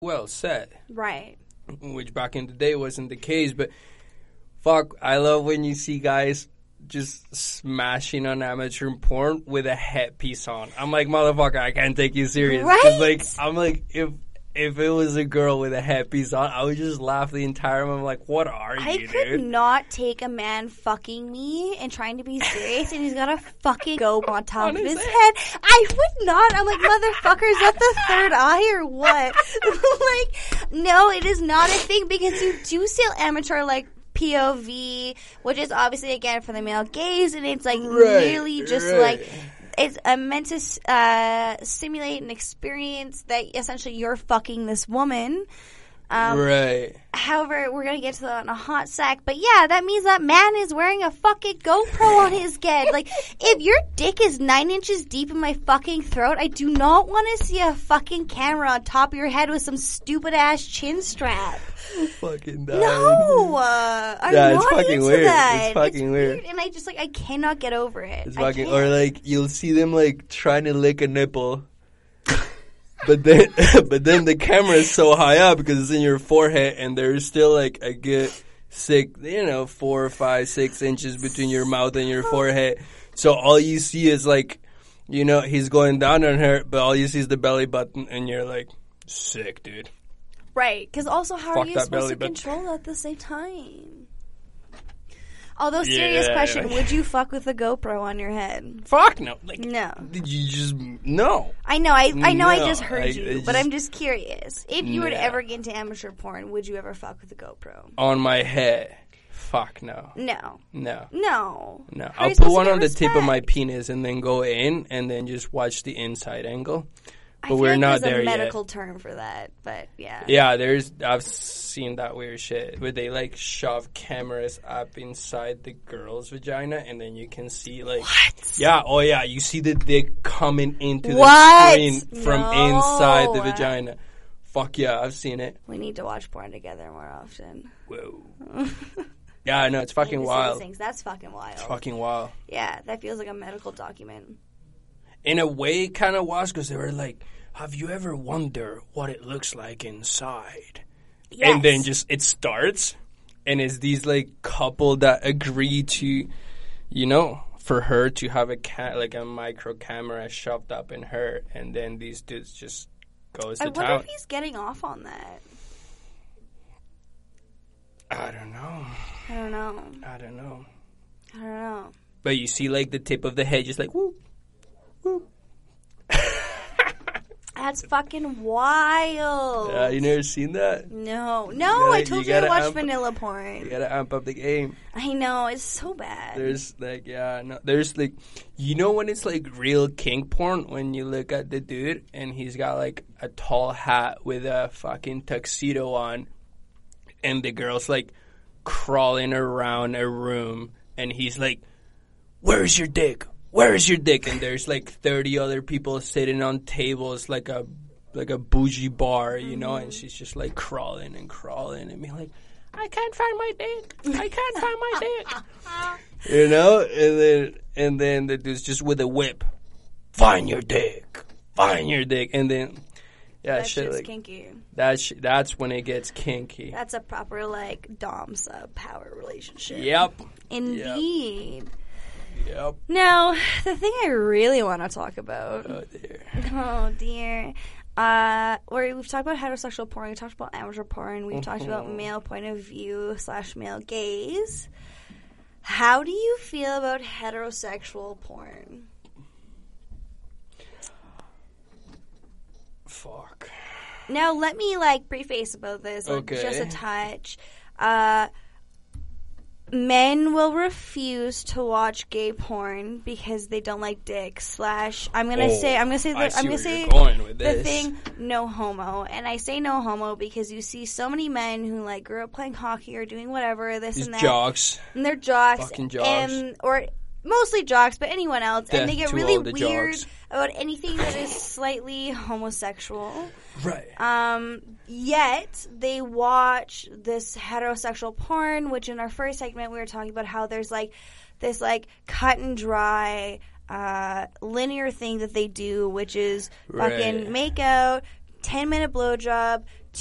well said. Right. Which back in the day wasn't the case, but fuck, I love when you see guys just smashing on amateur porn with a headpiece on. I'm like, motherfucker, I can't take you serious. Right? 'Cause, like, I'm like, if it was a girl with a headpiece on, I would just laugh the entire time. I'm like, what are you, I could not take a man fucking me and trying to be serious, and he's got a fucking goat on top of his head. I would not. I'm like, motherfucker, is that the third eye or what? Like, no, it is not a thing, because you do see amateur, like, POV, which is obviously, again, for the male gaze, and it's, like, really just, like... It's meant to simulate an experience that essentially you're fucking this woman. Right. However, we're going to get to that in a hot sec. But yeah, that means that man is wearing a fucking GoPro on his head. Like, if your dick is 9 inches deep in my fucking throat, I do not want to see a fucking camera on top of your head with some stupid ass chin strap. Fucking dying. No, I'm yeah, not it's fucking into weird. that. It's fucking weird. And I just, like, I cannot get over it. It's fucking, or like, you'll see them, like, trying to lick a nipple. But then the camera is so high up because it's in your forehead, and there's still like a good 4, 5, 6 inches between your mouth and your forehead. So all you see is like, he's going down on her, but all you see is the belly button, and you're like, sick, dude. Right, because also how Fuck are you that supposed to belly button. control that at the same time? Although, serious question, would you fuck with a GoPro on your head? Fuck no. Like, no. Did you just, no. I know, I know No, I just heard you, I but just- I'm just curious. If you were to No. ever get into amateur porn, would you ever fuck with a GoPro? On my head. Fuck no. No. No. No. No. How are I'll you put supposed one to on get the tip of my respect? penis and then go in and then just watch the inside angle. I But feel we're like not there's there a yet. medical term for that, but yeah. Yeah, I've seen that weird shit where they like shove cameras up inside the girl's vagina and then you can see like. What? Yeah, oh yeah, you see the dick coming into What? the screen from No. inside the vagina. Fuck yeah, I've seen it. We need to watch porn together more often. Whoa. Yeah, I know, it's I fucking need to see these wild. things. That's fucking wild. It's fucking wild. Yeah, that feels like a medical document. In a way, it kind of was because they were like, have you ever wondered what it looks like inside? Yes. And then just it starts, and it's these like couple that agree to, for her to have a micro camera shoved up in her, and then these dudes just goes to I wonder town. if he's getting off on that. I don't know. I don't know. I don't know. I don't know. But you see like the tip of the head just like whoop, whoop. That's fucking wild. You never seen that? No, gotta- I told you you I gotta watched amp- vanilla You porn. gotta amp up the game. I know, it's so bad. There's like, there's like, when it's like real kink porn, when you look at the dude and he's got like a tall hat with a fucking tuxedo on, and the girl's like crawling around a room, and he's like, where's your dick? Where's your dick? And there's like 30 other people sitting on tables like a bougie bar, and she's just like crawling and being like, I can't find my dick. I can't find my dick. And then the dude's just with a whip. Find your dick. Find your dick. And then, yeah, that shit shit's like kinky. that's when it gets kinky. That's a proper, like, dom sub power relationship. Yep. Indeed. Yep. Now, the thing I really want to talk about. Oh dear. Oh, dear. We've talked about heterosexual porn, we've talked about amateur porn, we've talked about male point of view / male gaze. How do you feel about heterosexual porn? Fuck. Now, let me, preface about this, Okay. just a touch. Men will refuse to watch gay porn because they don't like dick / I'm gonna say I see where the you're going with this. thing no homo, and I say no homo because you see so many men who grew up playing hockey or doing whatever this These and that, jocks. and they're jocks, Fucking jocks. or mostly jocks, but anyone else, and they Death get to really all the weird jocks. about anything that is slightly homosexual. Right. Yet they watch this heterosexual porn, which in our first segment we were talking about how there's this cut and dry linear thing that they do, which is fucking Right. make out, 10-minute blowjob